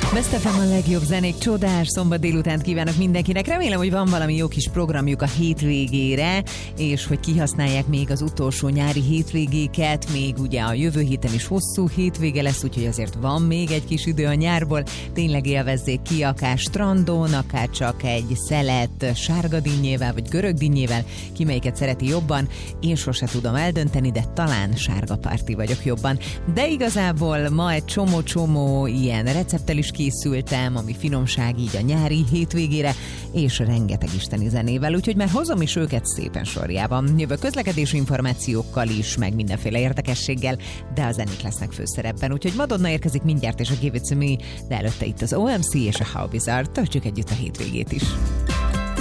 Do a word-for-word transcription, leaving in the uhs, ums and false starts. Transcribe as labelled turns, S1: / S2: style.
S1: Best ef em a legjobb zenék, csodás szombat délutánt kívánok mindenkinek. Remélem, hogy van valami jó kis programjuk a hétvégére, és hogy kihasználják még az utolsó nyári hétvégéket, még ugye a jövő héten is hosszú hétvége lesz, úgyhogy azért van még egy kis idő a nyárból. Tényleg élvezzék ki, akár strandon, akár csak egy szelet sárgadinnyével, vagy görögdinnyével, ki melyiket szereti jobban. Én sose tudom eldönteni, de talán sárga parti vagyok jobban. De igazából ma egy csomó-csomó ilyen recepttel is készültem, ami finomság így a nyári hétvégére, és rengeteg isteni zenével, úgyhogy már hozom is őket szépen sorjában. Jövő közlekedési információkkal is, meg mindenféle érdekességgel, de a zenék lesznek főszerepben, úgyhogy Madonna érkezik mindjárt, és a Give It To Me, de előtte itt az o em cé és a How Bizarre. Tartsuk együtt a hétvégét is.